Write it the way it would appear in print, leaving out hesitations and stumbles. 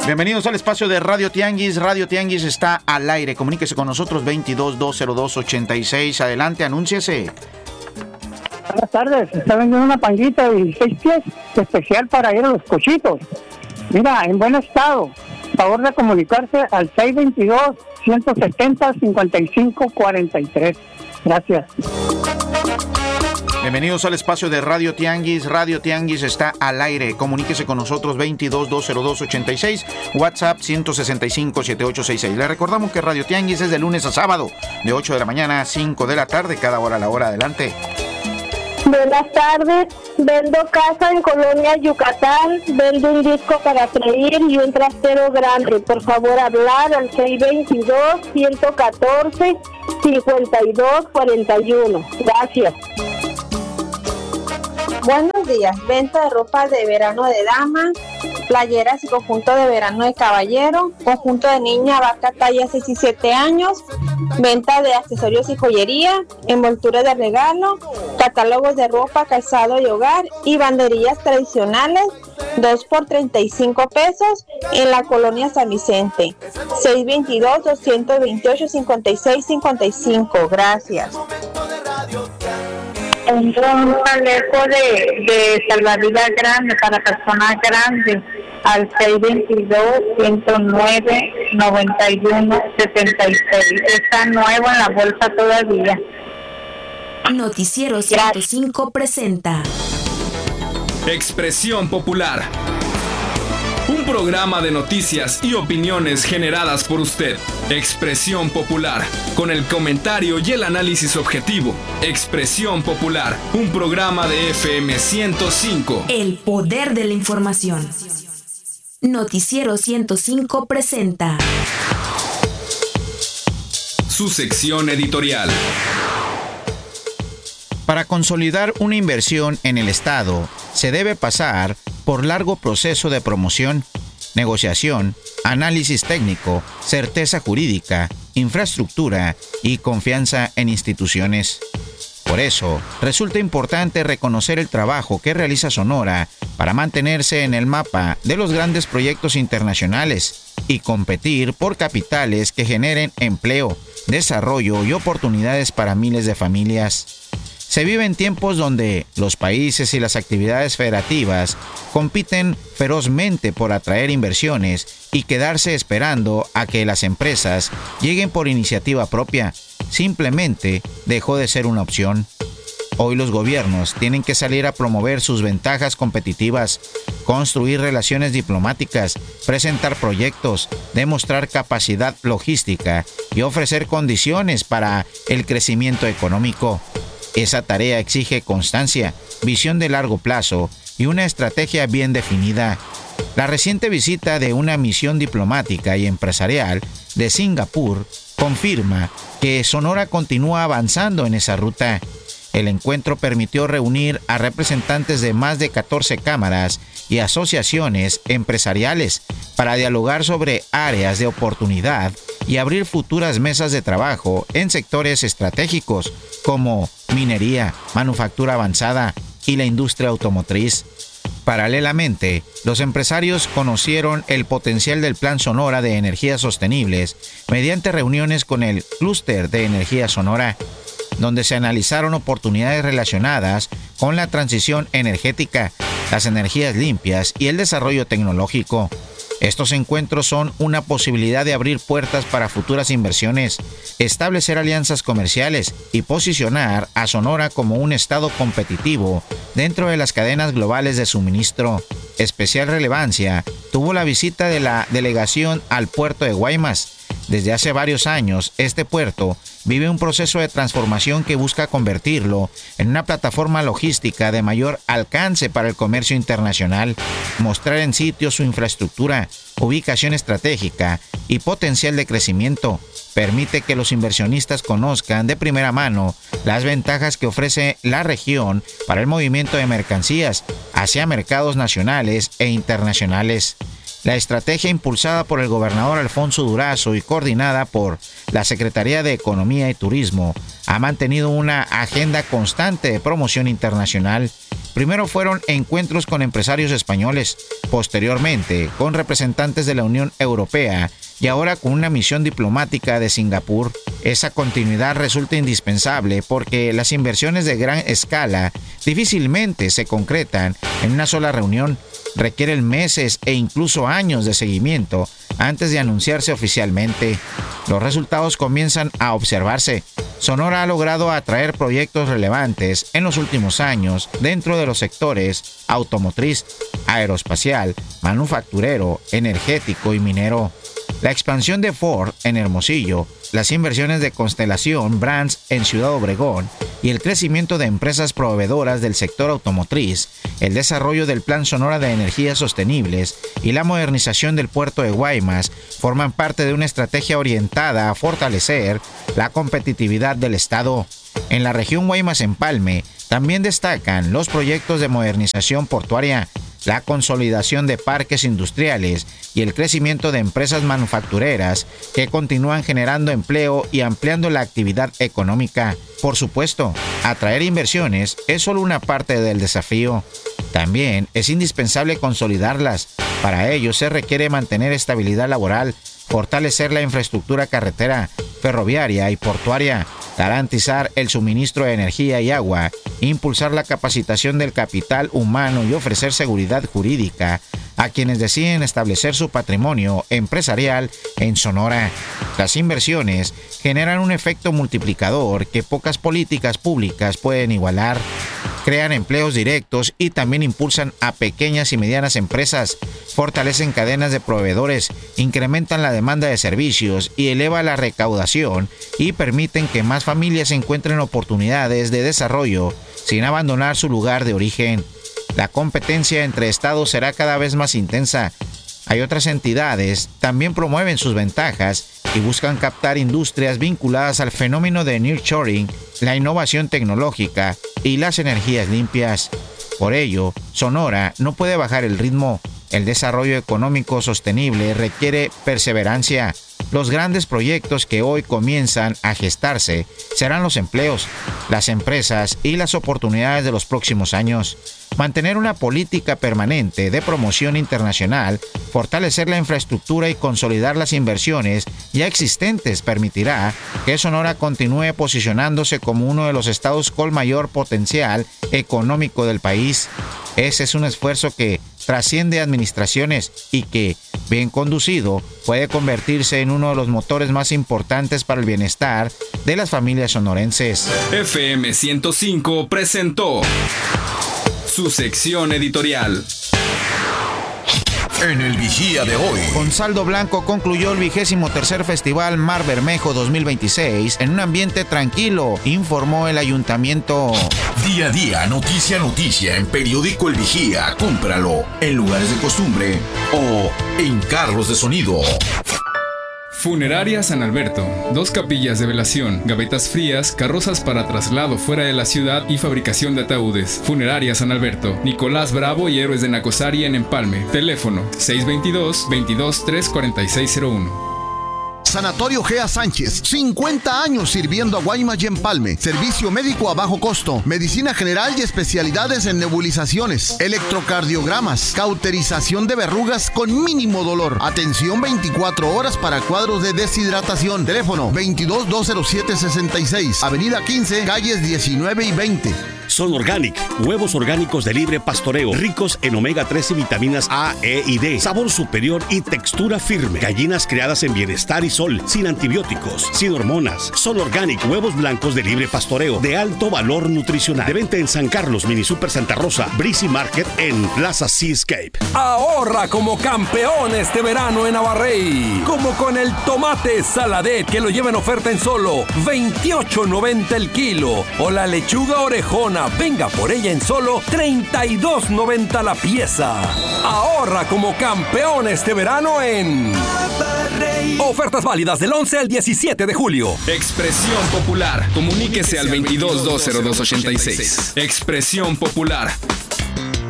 Bienvenidos al espacio de Radio Tianguis. Radio Tianguis está al aire. Comuníquese con nosotros 22-202-86. Adelante, anúnciese. Buenas tardes. Está vendiendo una panguita de 16 pies especial para ir a los cochitos. Mira, en buen estado. Favor de comunicarse al 622-170-5543. Gracias. Bienvenidos al espacio de Radio Tianguis. Radio Tianguis está al aire. Comuníquese con nosotros 22-202-86, WhatsApp 165-7866. Le recordamos que Radio Tianguis es de lunes a sábado, de 8 de la mañana a 5 de la tarde, cada hora a la hora. Adelante. Buenas tardes, vendo casa en Colonia Yucatán, vendo un disco para freír y un trastero grande. Por favor, hablar al 622-114-5241. Gracias. Buenos días, venta de ropa de verano de dama, playeras y conjunto de verano de caballero, conjunto de niña vaca talla 6 y 7 años, venta de accesorios y joyería, envolturas de regalo, catálogos de ropa, calzado y hogar y banderillas tradicionales, 2 por 35 pesos en la colonia San Vicente, 622-228-5655. Gracias. Un chaleco de salvavidas grande para personas grandes al 622-109-9176. Está nuevo en la bolsa todavía. Noticiero 105 presenta Expresión Popular, un programa de noticias y opiniones generadas por usted. Expresión Popular, con el comentario y el análisis objetivo. Expresión Popular, un programa de FM 105. El poder de la información. Noticiero 105 presenta su sección editorial. Para consolidar una inversión en el Estado, se debe pasar por largo proceso de promoción, negociación, análisis técnico, certeza jurídica, infraestructura y confianza en instituciones. Por eso, resulta importante reconocer el trabajo que realiza Sonora para mantenerse en el mapa de los grandes proyectos internacionales y competir por capitales que generen empleo, desarrollo y oportunidades para miles de familias. Se vive en tiempos donde los países y las actividades federativas compiten ferozmente por atraer inversiones y quedarse esperando a que las empresas lleguen por iniciativa propia. Simplemente dejó de ser una opción. Hoy los gobiernos tienen que salir a promover sus ventajas competitivas, construir relaciones diplomáticas, presentar proyectos, demostrar capacidad logística y ofrecer condiciones para el crecimiento económico. Esa tarea exige constancia, visión de largo plazo y una estrategia bien definida. La reciente visita de una misión diplomática y empresarial de Singapur confirma que Sonora continúa avanzando en esa ruta. El encuentro permitió reunir a representantes de más de 14 cámaras y asociaciones empresariales para dialogar sobre áreas de oportunidad y abrir futuras mesas de trabajo en sectores estratégicos como minería, manufactura avanzada y la industria automotriz. Paralelamente, los empresarios conocieron el potencial del Plan Sonora de Energías Sostenibles mediante reuniones con el Clúster de Energía Sonora, donde se analizaron oportunidades relacionadas con la transición energética, las energías limpias y el desarrollo tecnológico. Estos encuentros son una posibilidad de abrir puertas para futuras inversiones, establecer alianzas comerciales y posicionar a Sonora como un estado competitivo dentro de las cadenas globales de suministro. Especial relevancia tuvo la visita de la delegación al puerto de Guaymas. Desde hace varios años, este puerto vive un proceso de transformación que busca convertirlo en una plataforma logística de mayor alcance para el comercio internacional, mostrar en sitio su infraestructura, ubicación estratégica y potencial de crecimiento. Permite que los inversionistas conozcan de primera mano las ventajas que ofrece la región para el movimiento de mercancías hacia mercados nacionales e internacionales. La estrategia impulsada por el gobernador Alfonso Durazo y coordinada por la Secretaría de Economía y Turismo ha mantenido una agenda constante de promoción internacional. Primero fueron encuentros con empresarios españoles, posteriormente con representantes de la Unión Europea y ahora con una misión diplomática de Singapur. Esa continuidad resulta indispensable porque las inversiones de gran escala difícilmente se concretan en una sola reunión. Requieren meses e incluso años de seguimiento antes de anunciarse oficialmente. Los resultados comienzan a observarse. Sonora ha logrado atraer proyectos relevantes en los últimos años dentro de los sectores automotriz, aeroespacial, manufacturero, energético y minero. La expansión de Ford en Hermosillo, las inversiones de Constelación Brands en Ciudad Obregón y el crecimiento de empresas proveedoras del sector automotriz, el desarrollo del Plan Sonora de Energías Sostenibles y la modernización del puerto de Guaymas forman parte de una estrategia orientada a fortalecer la competitividad del Estado. En la región Guaymas-Empalme también destacan los proyectos de modernización portuaria, la consolidación de parques industriales y el crecimiento de empresas manufactureras que continúan generando empleo y ampliando la actividad económica. Por supuesto, atraer inversiones es solo una parte del desafío. También es indispensable consolidarlas. Para ello se requiere mantener estabilidad laboral, fortalecer la infraestructura carretera, ferroviaria y portuaria, garantizar el suministro de energía y agua, impulsar la capacitación del capital humano y ofrecer seguridad jurídica a quienes deciden establecer su patrimonio empresarial en Sonora. Las inversiones generan un efecto multiplicador que pocas políticas públicas pueden igualar. Crean empleos directos y también impulsan a pequeñas y medianas empresas, fortalecen cadenas de proveedores, incrementan la demanda de servicios y eleva la recaudación y permiten que más familias encuentren oportunidades de desarrollo sin abandonar su lugar de origen. La competencia entre estados será cada vez más intensa. Hay otras entidades también promueven sus ventajas y buscan captar industrias vinculadas al fenómeno de nearshoring, la innovación tecnológica y las energías limpias. Por ello, Sonora no puede bajar el ritmo. El desarrollo económico sostenible requiere perseverancia. Los grandes proyectos que hoy comienzan a gestarse serán los empleos, las empresas y las oportunidades de los próximos años. Mantener una política permanente de promoción internacional, fortalecer la infraestructura y consolidar las inversiones ya existentes permitirá que Sonora continúe posicionándose como uno de los estados con mayor potencial económico del país. Ese es un esfuerzo que trasciende administraciones y que, bien conducido, puede convertirse en uno de los motores más importantes para el bienestar de las familias sonorenses. FM 105 presentó su sección editorial. En el Vigía de hoy, Con saldo blanco concluyó el 23º Festival Mar Bermejo 2026 en un ambiente tranquilo, informó el ayuntamiento. día a día, noticia a noticia, en Periódico El Vigía. Cómpralo en lugares de costumbre o en carros de sonido. Funeraria San Alberto, 2 capillas de velación, gavetas frías, carrozas para traslado fuera de la ciudad y fabricación de ataúdes. Funeraria San Alberto, Nicolás Bravo y Héroes de Nacosari en Empalme. Teléfono 622-22-34601. Sanatorio Gea Sánchez, 50 años sirviendo a Guaymas y Empalme. Servicio médico a bajo costo, medicina general y especialidades en nebulizaciones, electrocardiogramas, cauterización de verrugas con mínimo dolor. Atención 24 horas para cuadros de deshidratación. Teléfono 22-207-66, Avenida 15, calles 19 y 20. Son Organic, huevos orgánicos de libre pastoreo, ricos en omega 3 y vitaminas A, E y D, sabor superior y textura firme. Gallinas criadas en bienestar y sol, sin antibióticos, sin hormonas. Son Organic, huevos blancos de libre pastoreo, de alto valor nutricional. De venta en San Carlos, Mini Super Santa Rosa, Breezy Market en Plaza Seascape. Ahorra como campeón este verano en Abarrey, como con el tomate Saladet que lo lleva en oferta en solo $28.90 el kilo, o la lechuga orejona, venga por ella en solo $32.90 la pieza. Ahorra como campeón este verano en Abarrey. Ofertas válidas del 11 al 17 de julio. Expresión Popular. Comuníquese al 22-202-86. Expresión Popular.